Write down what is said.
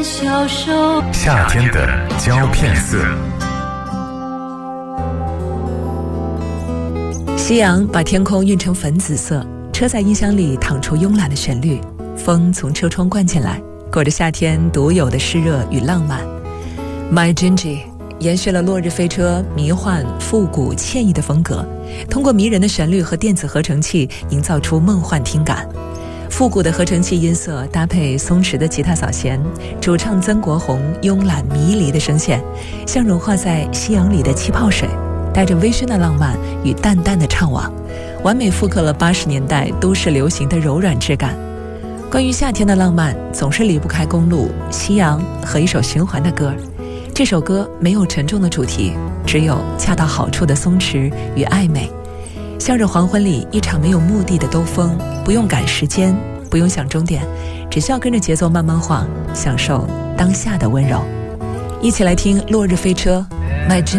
消瘦。 夏天的胶片色。 夕阳把天空晕成粉紫色，车在音箱里淌出慵懒的旋律，风从车窗灌进来，裹着夏天独有的湿热与浪漫。 My Gingy 延续了落日飞车迷幻复古惬意的风格，通过迷人的旋律和电子合成器营造出梦幻听感。复古的合成器音色搭配松弛的吉他扫弦，主唱曾国宏慵懒迷离的声线，像融化在夕阳里的气泡水，带着微醺的浪漫与淡淡的怅惘，完美复刻了80年代都市流行的柔软质感。关于夏天的浪漫，总是离不开公路、夕阳和一首循环的歌。这首歌没有沉重的主题，只有恰到好处的松弛与暧昧，向着黄昏里一场没有目的的兜风，不用赶时间，不用想终点，只需要跟着节奏慢慢晃，享受当下的温柔。一起来听落日飞车 My